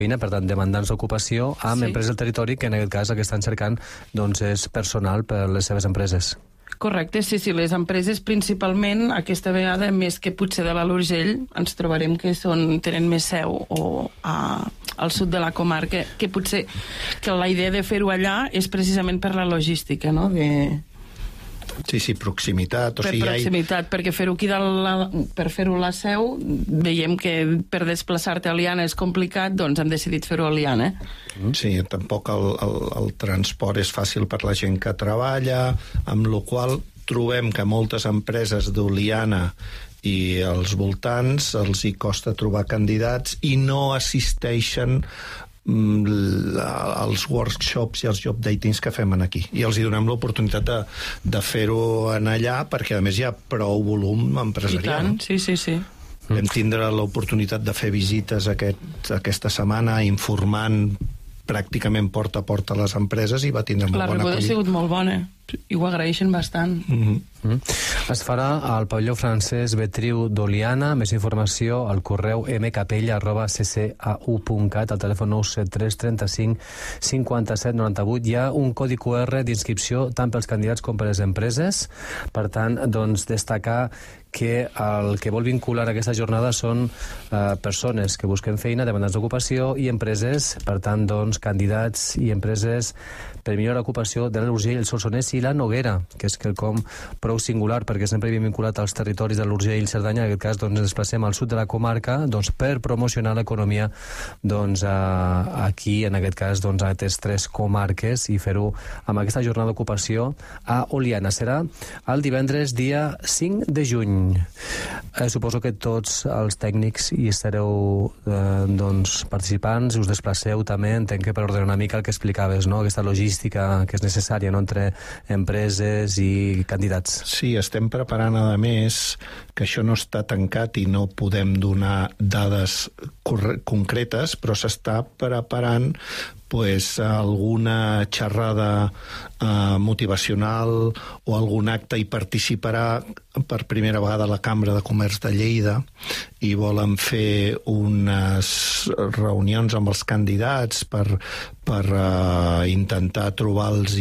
per tant, demandants d'ocupació amb empreses del territori que en aquest cas el que estan cercant doncs, és personal per les seves empreses. Correcte, sí, les empreses principalment, aquesta vegada, més que potser de l'Alt Urgell, ens trobarem que tenen més seu al sud de la comarca, que potser que la idea de fer-ho allà és precisament per la logística, no?, Sí, proximitat. Proximitat, perquè fer-ho aquí per fer-ho a la seu, veiem que per desplaçar-te a Oliana és complicat, doncs han decidit fer-ho a Oliana. Sí, tampoc el transport és fàcil per la gent que treballa, amb la qual trobem que moltes empreses d'Oliana i als voltants els hi costa trobar candidats i no assisteixen els workshops i els job datings que fem aquí, i els hi donem l'oportunitat de fer-ho en allà, perquè a més hi ha prou volum empresarial. I tant, sí. Vam tindre l'oportunitat de fer visites aquesta setmana informant pràcticament porta a porta a les empreses i va tindre molt bona acollida. La rebuda ha sigut molt bona i ho agraeixen bastant. Es farà al pavelló Francesc Betriu d'Oliana. Més informació al correu mcapella@ccau.cat, al telèfon 973 35 57 98. Hi ha un codi QR d'inscripció tant pels candidats com per les empreses. Per tant, doncs, destacar que el que vol vincular aquesta jornada són persones que busquen feina, demandants d'ocupació, i empreses, per tant, doncs, candidats i empreses per millorar l'ocupació de l'Urgell, el Solsonès i la Noguera, que és quelcom prou singular, perquè sempre hi havia vinculat als territoris de l'Urgell i Cerdanya. En aquest cas, doncs, ens desplacem al sud de la comarca, doncs, per promocionar l'economia, doncs, aquí, en aquest cas, doncs, a aquestes tres comarques, i fer-ho amb aquesta jornada d'ocupació a Oliana. Serà el divendres, dia 5 de juny. Suposo que tots els tècnics hi estareu doncs, participants, us desplaceu també, entenc que per ordenar una mica el que explicaves, no?, aquesta logística que és necessària, no?, entre empreses i candidats. Sí, estem preparant, a més, que això no està tancat i no podem donar dades concretes, però s'està preparant alguna xerrada motivacional o algun acte. Hi participarà per primera vegada la Cambra de Comerç de Lleida i volen fer unes reunions amb els candidats per intentar trobar-los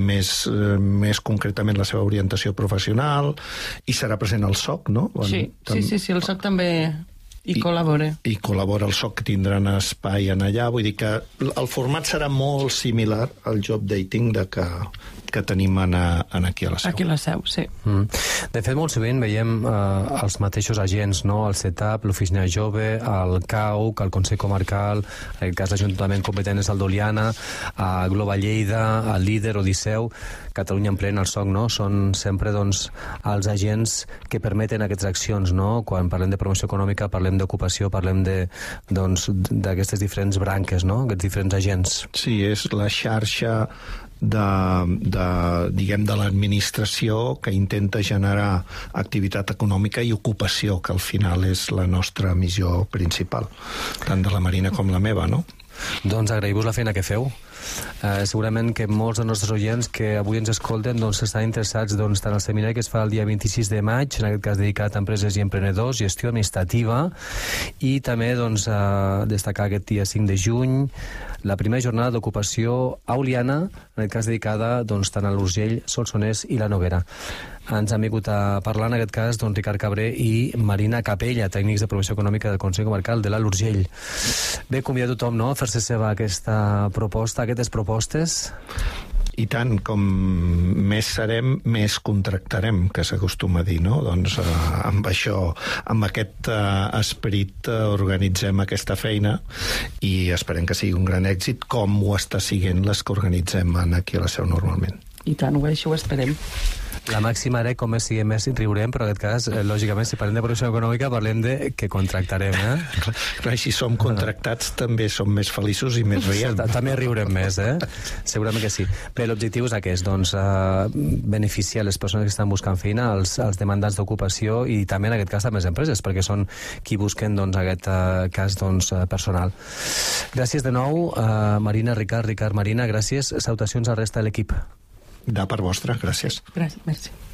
més concretament la seva orientació professional, i serà present el SOC, no? Sí, el SOC també hi col·labora. I col·labora el SOC, que tindran espai en allà. Vull dir que el format serà molt similar al job dating que tenim aquí a la Seu. Aquí a la Seu, sí. De fet, molt sovint veiem els mateixos agents, no?, el CETAP, l'Oficina Jove, el CAUC, el Consell Comarcal, en aquest cas l'Ajuntament competent és el d'Oliana, a Global Lleida, el Líder, Odisseu, Catalunya en Plena, el SOC, no?, són sempre, doncs, els agents que permeten aquestes accions, no?, quan parlem de promoció econòmica, parlem d'ocupació, parlem d'aquestes diferents branques, no?, aquests diferents agents. Sí, és la xarxa de l'administració que intenta generar activitat econòmica i ocupació, que al final és la nostra missió principal, tant de la Marina com la meva, no? Doncs agraïu-vos la feina que feu. Segurament que molts dels nostres oients que avui ens escolten doncs, estan interessats tant al seminari que es fa el dia 26 de maig, en aquest cas dedicat a empreses i emprenedors, gestió administrativa, i també destacar aquest dia 5 de juny la primera jornada d'ocupació a Oliana, en aquest cas dedicada tant a l'Urgell, Solsonès i la Noguera. Ens han vingut a parlar, en aquest cas, Ricard Cabré i Marina Capella, tècnics de promoció econòmica del Consell Comarcal de l'Alt Urgell. Bé, convida tothom, no?, a fer-se seva aquesta proposta, aquestes propostes. I tant, com més serem, més contractarem, que s'acostuma a dir, no? Doncs amb això, amb aquest esperit organitzem aquesta feina i esperem que sigui un gran èxit, com ho està siguent les que organitzem aquí a la Seu normalment. I tant, això ho esperem. La màxima era com més siguem més riurem, però en aquest cas, lògicament, si parlem de promoció econòmica, parlem de que contractarem, Clar, si som contractats també som més feliços i més riem. També riurem més, Segurament que sí. Bé, l'objectiu és aquest, beneficiar les persones que estan buscant feina, els demandants d'ocupació, i també en aquest cas també les empreses, perquè són qui busquen, en aquest cas, personal. Gràcies de nou, Marina, Ricard, Marina, gràcies. Salutacions a la resta de l'equip. De part vostra, gràcies. Gràcies, merci.